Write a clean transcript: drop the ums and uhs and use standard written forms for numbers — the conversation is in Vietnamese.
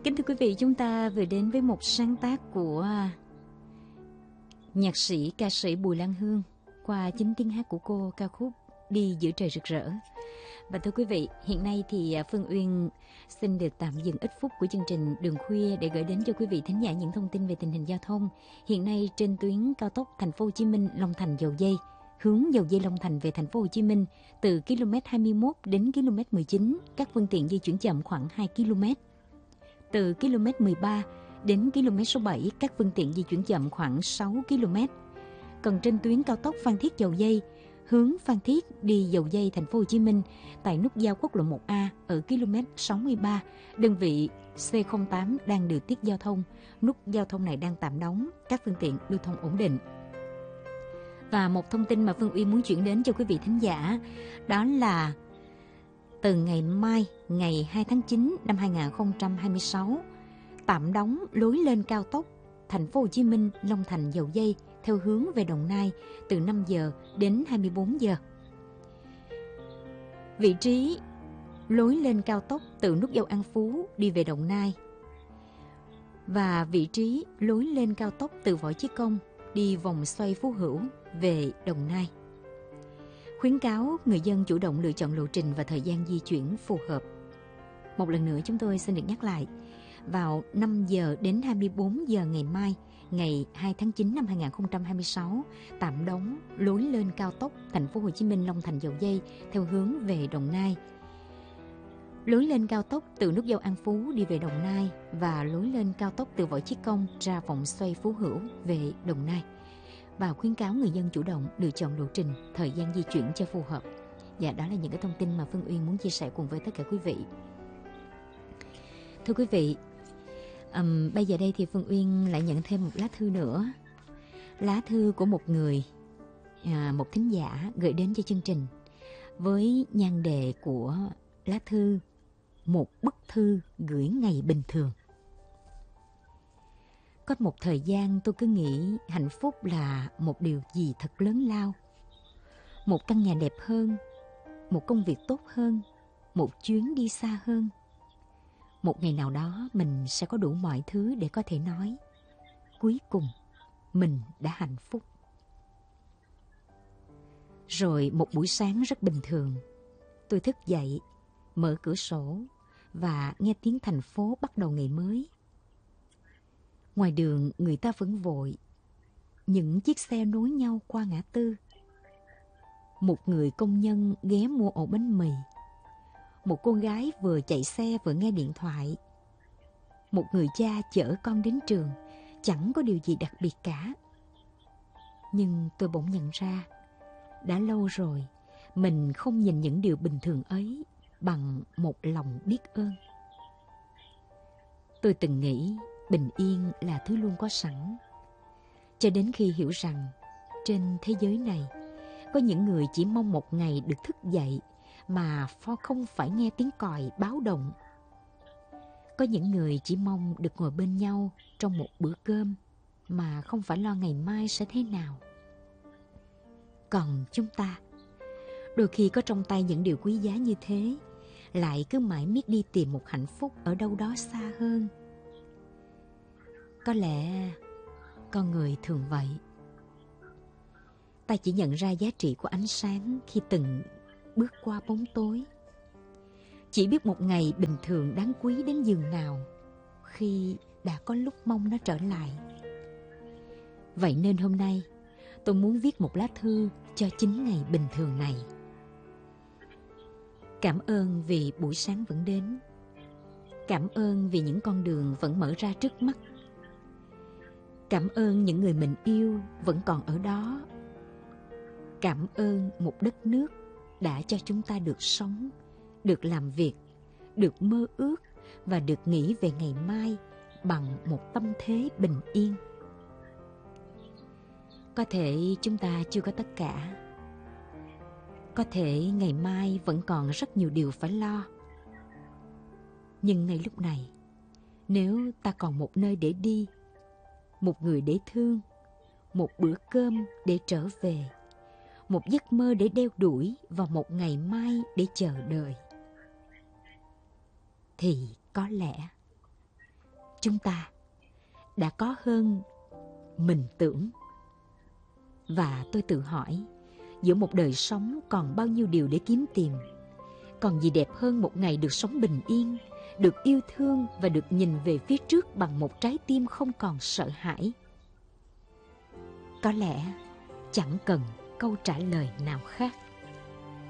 Kính thưa quý vị, chúng ta vừa đến với một sáng tác của nhạc sĩ, ca sĩ Bùi Lan Hương qua chính tiếng hát của cô, ca khúc Đi Giữa Trời Rực Rỡ. Và thưa quý vị, hiện nay thì Phương Uyên xin được tạm dừng ít phút của chương trình Đường Khuya để gửi đến cho quý vị thính giả những thông tin về tình hình giao thông. Hiện nay trên tuyến cao tốc Thành phố Hồ Chí Minh Long Thành Dầu Giây, hướng Dầu Giây Long Thành về Thành phố Hồ Chí Minh từ km 21 đến km 19, các phương tiện di chuyển chậm khoảng 2 km. Từ km 13 đến km số 7, các phương tiện di chuyển chậm khoảng 6 km. Còn trên tuyến cao tốc Phan Thiết Dầu Giây, hướng Phan Thiết đi Dầu Giây Thành phố Hồ Chí Minh tại nút giao quốc lộ 1A ở km 63, đơn vị C08 đang điều tiết giao thông. Nút giao thông này đang tạm đóng, các phương tiện lưu thông ổn định. Và một thông tin mà Phương Uyên muốn chuyển đến cho quý vị thính giả, đó là từ ngày mai, ngày 2 tháng 9 năm 2026, tạm đóng lối lên cao tốc Thành phố Hồ Chí Minh Long Thành Dầu Giây theo hướng về Đồng Nai từ 5 giờ đến 24 giờ. Vị trí lối lên cao tốc từ nút giao An Phú đi về Đồng Nai và vị trí lối lên cao tốc từ Võ Chí Công đi vòng xoay Phú Hữu về Đồng Nai. Khuyến cáo người dân chủ động lựa chọn lộ trình và thời gian di chuyển phù hợp. Một lần nữa chúng tôi xin được nhắc lại, vào 5 giờ đến 24 giờ ngày mai, ngày 2 tháng 9 năm 2026, tạm đóng lối lên cao tốc Thành phố Hồ Chí Minh Long Thành Dầu Giây theo hướng về Đồng Nai. Lối lên cao tốc từ nút giao An Phú đi về Đồng Nai và lối lên cao tốc từ Võ Chí Công ra vòng xoay Phú Hữu về Đồng Nai. Và khuyến cáo người dân chủ động lựa chọn lộ trình, thời gian di chuyển cho phù hợp. Và đó là những cái thông tin mà Phương Uyên muốn chia sẻ cùng với tất cả quý vị. Thưa quý vị, bây giờ đây thì Phương Uyên lại nhận thêm một lá thư nữa. Lá thư của một người, một thính giả gửi đến cho chương trình với nhan đề của lá thư: một bức thư gửi ngày bình thường. Có một thời gian tôi cứ nghĩ hạnh phúc là một điều gì thật lớn lao. Một căn nhà đẹp hơn, một công việc tốt hơn, một chuyến đi xa hơn. Một ngày nào đó mình sẽ có đủ mọi thứ để có thể nói: cuối cùng mình đã hạnh phúc. Rồi một buổi sáng rất bình thường, tôi thức dậy, mở cửa sổ và nghe tiếng thành phố bắt đầu ngày mới. Ngoài đường người ta vẫn vội, những chiếc xe nối nhau qua ngã tư. Một người công nhân ghé mua ổ bánh mì. Một cô gái vừa chạy xe vừa nghe điện thoại. Một người cha chở con đến trường, chẳng có điều gì đặc biệt cả. Nhưng tôi bỗng nhận ra, đã lâu rồi mình không nhìn những điều bình thường ấy bằng một lòng biết ơn. Tôi từng nghĩ bình yên là thứ luôn có sẵn, cho đến khi hiểu rằng trên thế giới này có những người chỉ mong một ngày được thức dậy mà không phải nghe tiếng còi báo động. Có những người chỉ mong được ngồi bên nhau trong một bữa cơm mà không phải lo ngày mai sẽ thế nào. Còn chúng ta, đôi khi có trong tay những điều quý giá như thế, lại cứ mãi miết đi tìm một hạnh phúc ở đâu đó xa hơn. Có lẽ con người thường vậy. Ta chỉ nhận ra giá trị của ánh sáng khi từng bước qua bóng tối. Chỉ biết một ngày bình thường đáng quý đến giường nào khi đã có lúc mong nó trở lại. Vậy nên hôm nay tôi muốn viết một lá thư cho chính ngày bình thường này. Cảm ơn vì buổi sáng vẫn đến. Cảm ơn vì những con đường vẫn mở ra trước mắt. Cảm ơn những người mình yêu vẫn còn ở đó. Cảm ơn một đất nước đã cho chúng ta được sống, được làm việc, được mơ ước và được nghĩ về ngày mai bằng một tâm thế bình yên. Có thể chúng ta chưa có tất cả. Có thể ngày mai vẫn còn rất nhiều điều phải lo. Nhưng ngay lúc này, nếu ta còn một nơi để đi, một người để thương, một bữa cơm để trở về, một giấc mơ để đeo đuổi và một ngày mai để chờ đợi, thì có lẽ chúng ta đã có hơn mình tưởng. Và tôi tự hỏi, giữa một đời sống còn bao nhiêu điều để kiếm tìm, còn gì đẹp hơn một ngày được sống bình yên, được yêu thương và được nhìn về phía trước bằng một trái tim không còn sợ hãi. Có lẽ chẳng cần câu trả lời nào khác.